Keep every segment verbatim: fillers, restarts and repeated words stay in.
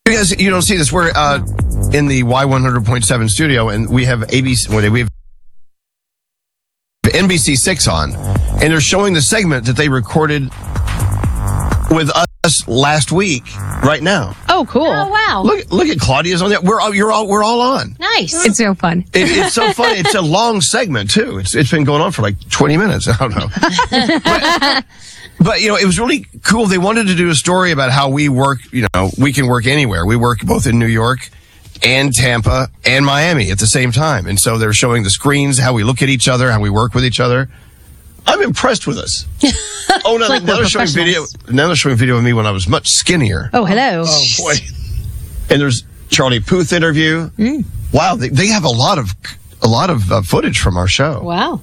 You guys, you don't see this. We're uh, in the Y one hundred point seven studio, and we have A B C. Well, we have N B C six on, and they're showing the segment that they recorded with us last week. Right now. Oh, cool! Oh, wow! Look, look at Claudia's on there. We're all, you're all, we're all on. Nice. It's so fun. It, it's so fun. It's a long segment too. It's it's been going on for like twenty minutes. I don't know. but, but you know, it was really cool. They wanted to do a story about how we work. You know, we can work anywhere. We work both in New York and Tampa and Miami at the same time. And so they're showing the screens, how we look at each other, how we work with each other. I'm impressed with us. Oh, no, like now they're showing video. Now they're showing video of me when I was much skinnier. Oh, hello. Oh, boy. And there's Charlie Puth interview. Mm. Wow, they, they have a lot of a lot of uh, footage from our show. Wow.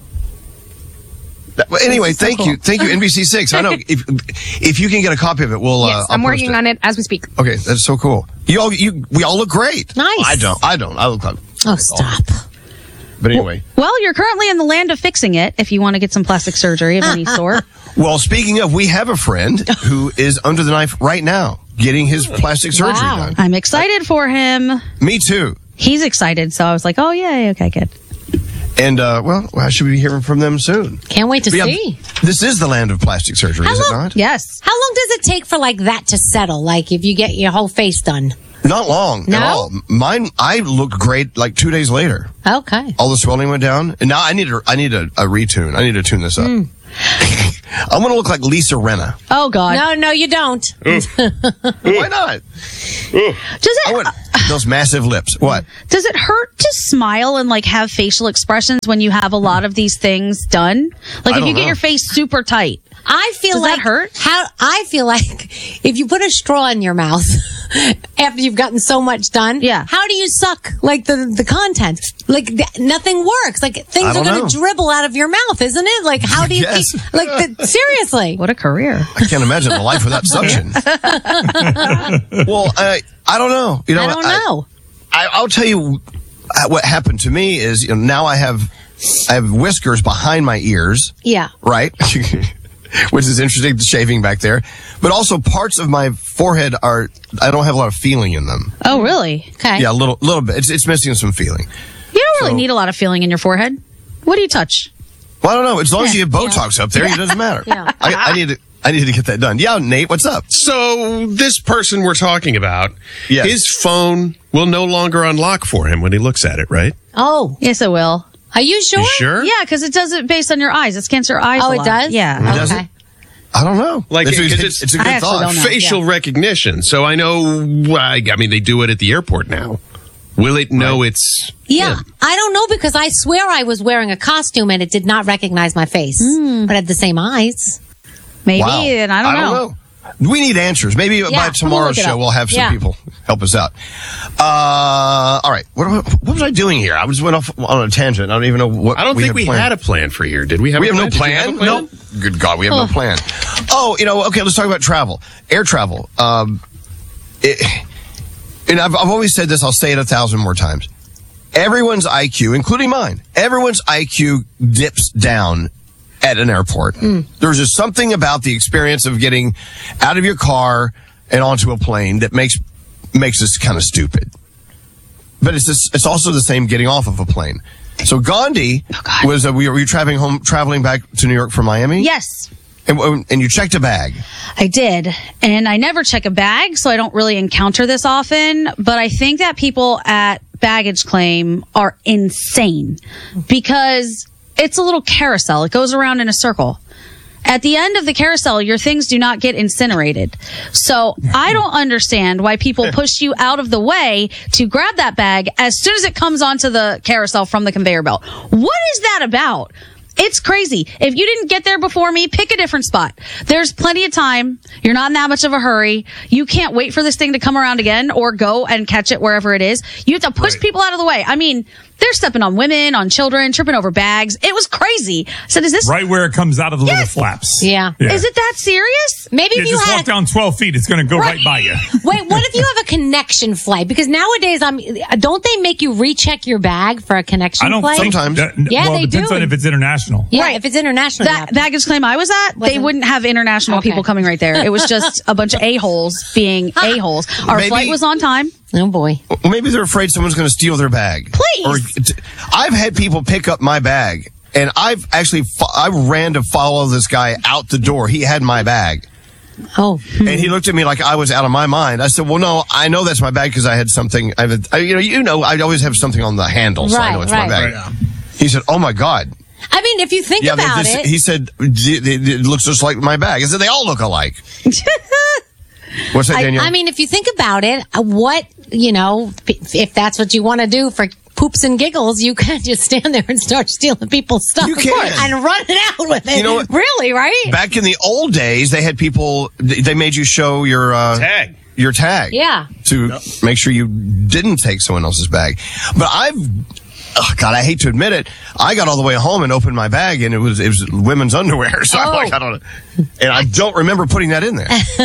That, well, anyway, so thank cool. you, thank you, N B C six. I know if if you can get a copy of it, we'll. Yes, uh, I'm I'll post working it. on it as we speak. Okay, that's so cool. You all, you, we all look great. Nice. I don't. I don't. I look like. Oh, stop. But anyway. Well, you're currently in the land of fixing it if you want to get some plastic surgery of any sort. Well, speaking of, we have a friend who is under the knife right now getting his plastic surgery Wow. done. I'm excited for him. Me too. He's excited, so I was like, oh, yeah, okay, good. And, uh, well, I should be hearing from them soon. Can't wait to But yeah, see. this is the land of plastic surgery, How is it long- not? Yes. How long does it take for like that to settle? Like if you get your whole face done? Not long No? at all. Mine, I looked great like two days later. Okay. All the swelling went down. And now I need a, I need a, a retune. I need to tune this up. Mm. I want to look like Lisa Renna. Oh, God. No, no, you don't. Why not? Does it, I want those massive lips. What? does it hurt to smile and like have facial expressions when you have a lot of these things done? Like I if you don't get know. your face super tight. I feel Does that like hurt? How I feel like if you put a straw in your mouth after you've gotten so much done, Yeah. how do you suck like the the content? Like th- nothing works. Like things I are don't going know. to dribble out of your mouth, isn't it? Like how do you Yes. keep, like the, seriously? What a career. I can't imagine a life without suction. Well, I, I don't know. You know, I don't know. I, I'll tell you what happened to me is, you know, now I have, I have whiskers behind my ears, Yeah. right? Which is interesting, the shaving back there. But also parts of my forehead are, I don't have a lot of feeling in them. Oh, really? Okay. Yeah, a little, little bit. It's, it's missing some feeling. You don't really So- need a lot of feeling in your forehead. What do you touch? Well, I don't know. As long as you have Botox up there, it doesn't matter. Yeah. I, I need to, I need to get that done. Yeah, Nate, what's up? So this person we're talking about, Yes. his phone will no longer unlock for him when he looks at it, right? Oh, Yes, it will. are you sure? You sure? Yeah, because it does it based on your eyes. It scans your eyes. Oh, a it lot. does? Yeah. Does Okay. it? I don't know. Like, it's, a- because it's, it's- it's a I good actually thought. don't know. Facial yeah. recognition. So I know, I I mean, they do it at the airport now. Will it know it's Yeah, him? I don't know because I swear I was wearing a costume and it did not recognize my face, but had the same eyes. Maybe, Wow. and I don't know. We need answers. Maybe Yeah, by we'll tomorrow's look it show, up. we'll have some Yeah. people help us out. Uh, all right. What, am I- what was I doing here? I just went off on a tangent. I don't even know what. I don't think had we planned. had a plan for here. Did we have We a have no Did you have plan. a No. Good God, we have no plan. Oh, you know. Okay, let's talk about travel. Air travel. Um, it, and I've, I've always said this. I'll say it a thousand more times. Everyone's I Q, including mine, everyone's I Q dips down at an airport. There's just something about the experience of getting out of your car and onto a plane that makes makes us kind of stupid. But it's just, it's also the same getting off of a plane. So Gandhi God. was uh, we were you traveling home traveling back to New York from Miami? Yes, And, and you checked a bag. I did. And I never check a bag, so I don't really encounter this often. But I think that people at baggage claim are insane because it's a little carousel. It goes around in a circle. At the end of the carousel, your things do not get incinerated. So I don't understand why people push you out of the way to grab that bag as soon as it comes onto the carousel from the conveyor belt. What is that about? It's crazy. If you didn't get there before me, pick a different spot. There's plenty of time. You're not in that much of a hurry. You can't wait for this thing to come around again or go and catch it wherever it is. You have to push Right. people out of the way. I mean, They're stepping on women, on children, tripping over bags. It was crazy. I said, is this Right where it comes out of the Yes. little flaps. Yeah. Is it that serious? Maybe Yeah, if you just had walk down twelve feet, it's going to go right. Right. by you. Wait, what if you have a connection flight? Because nowadays, I'm don't they make you recheck your bag for a connection I don't flight? think Sometimes. that- Yeah, well, they it depends do. on if it's international. Yeah, Right. if it's international. That yeah. baggage claim I was at, they Wasn't- wouldn't have international Okay. people coming right there. It was just a bunch of a-holes being a-holes. Our Maybe- flight was on time. Oh boy. Well, maybe they're afraid someone's going to steal their bag. Please. Or t- I've had people pick up my bag, and I've actually fo- I ran to follow this guy out the door. He had my bag, Oh. and he looked at me like I was out of my mind. I said, "Well, no, I know that's my bag because I had something. I have, a, I, you know, you know, I always have something on the handle, so I know Right, it's right. my bag." Right. He said, "Oh my God." I mean, if you think Yeah, they about just, it. he said, "D- d- d- it looks just like my bag." I said, "They all look alike." What's that, I, Danielle? I mean, if you think about it, uh, what, you know, p- if that's what you want to do for poops and giggles, you can just stand there and start stealing people's stuff You can. and running out with it. You know what? Really, right? Back in the old days, they had people. They made you show your uh, Tag. Your tag. Yeah. To make sure you didn't take someone else's bag. But I've. Oh God, I hate to admit it. I got all the way home and opened my bag, and it was it was women's underwear. So I'm Oh. like, I don't know, and I don't remember putting that in there.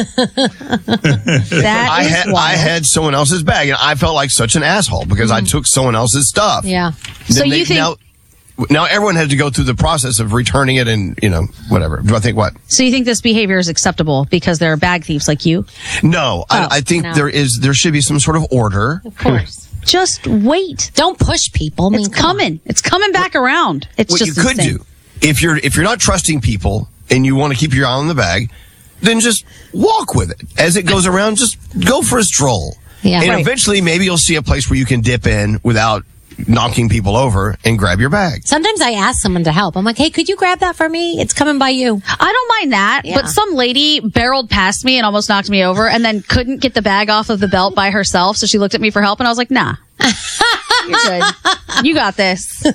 That I is had wild. I had someone else's bag, and I felt like such an asshole because I took someone else's stuff. Yeah. So Then you think- now, now everyone had to go through the process of returning it, and you know whatever. Do I think what? So you think this behavior is acceptable because they're bag thieves like you? No, Oh, I, I think no. there is there should be some sort of order. Of course. Just wait. Don't push people. I mean, It's come on. coming. It's coming back around. It's What just you could insane. do if you're if you're not trusting people and you want to keep your eye on the bag, then just walk with it as it goes around. Just go for a stroll, Yeah. and Right. eventually maybe you'll see a place where you can dip in without knocking people over and grab your bag. Sometimes I ask someone to help. I'm like, hey, could you grab that for me? It's coming by you. I don't mind that, Yeah. but some lady barreled past me and almost knocked me over and then couldn't get the bag off of the belt by herself. So she looked at me for help and I was like, nah, you're good. You got this.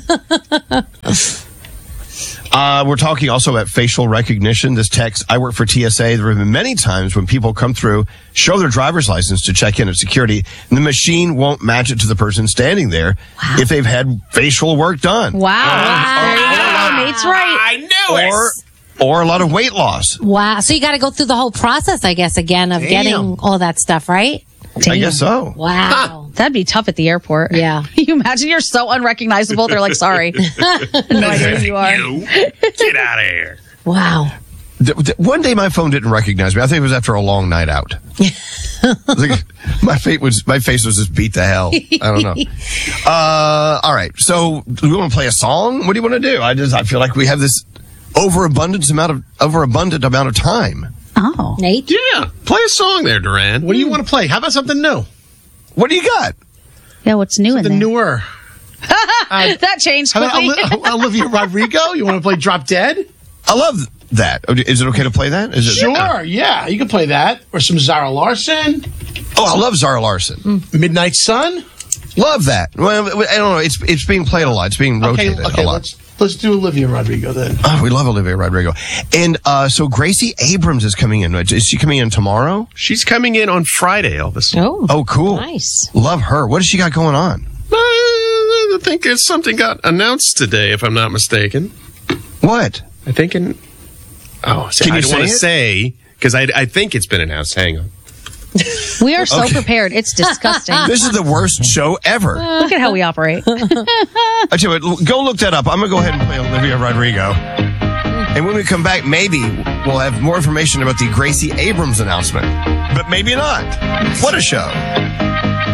Uh, we're talking also about facial recognition. This text, I work for T S A. There have been many times when people come through, show their driver's license to check in at security, and the machine won't match it to the person standing there if they've had facial work done. Wow. There you go. Nate's right. I knew Or, or a lot of weight loss. Wow. So you got to go through the whole process, I guess, again, of getting all that stuff, right? I guess so. Wow. That'd be tough at the airport. Yeah. You imagine you're so unrecognizable. They're like, sorry. No idea who you are. You get out of here. Wow. Th- th- One day my phone didn't recognize me. I think it was after a long night out. Like, my face was my face was just beat to hell. I don't know. Uh, all right. So do we want to play a song? What do you want to do? I just I feel like we have this overabundance amount of overabundant amount of time. Oh. Nate? Yeah. Play a song there, Duran. What do you want to play? How about something new? What do you got? Yeah, what's new in The there? newer. that changed How quickly. about Oli- Olivia Rodrigo? You want to play Drop Dead? I love that. Is it okay to play that? Is it? Sure, yeah. You can play that. Or some Zara Larson. Oh, I love Zara Larson. Midnight Sun. Love that. Well, I don't know. It's it's being played a lot. It's being Okay, rotated okay, a lot. let's let's do Olivia Rodrigo then. Oh, we love Olivia Rodrigo. And uh, so Gracie Abrams is coming in. Is she coming in tomorrow? She's coming in on Friday, Elvis. Oh. Oh, cool. Nice. Love her. What has she got going on? Uh, I think it's something got announced today, if I'm not mistaken. What? I think in. Oh, see, Can I you don't want say to it? say because I, I think it's been announced. Hang on. We are so Okay. prepared. It's disgusting. This is the worst show ever. Look at how we operate. I tell you what, go look that up. I'm going to go ahead and play Olivia Rodrigo. And when we come back, maybe we'll have more information about the Gracie Abrams announcement. But maybe not. What a show.